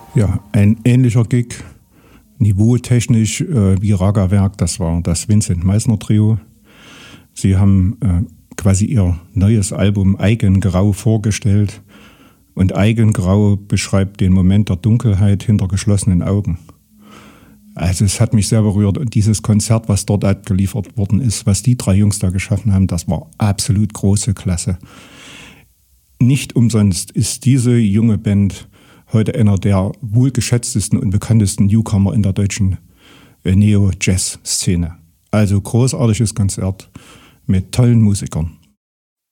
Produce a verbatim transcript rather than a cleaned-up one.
Ja, ein ähnlicher Gig, niveautechnisch äh, wie Ragawerk, das war das Vincent Meissner Trio. Sie haben äh, quasi ihr neues Album Eigengrau vorgestellt. Und Eigengrau beschreibt den Moment der Dunkelheit hinter geschlossenen Augen. Also es hat mich sehr berührt. Und dieses Konzert, was dort abgeliefert worden ist, was die drei Jungs da geschaffen haben, das war absolut große Klasse. Nicht umsonst ist diese junge Band heute einer der wohlgeschätztesten und bekanntesten Newcomer in der deutschen Neo-Jazz-Szene. Also großartiges Konzert mit tollen Musikern.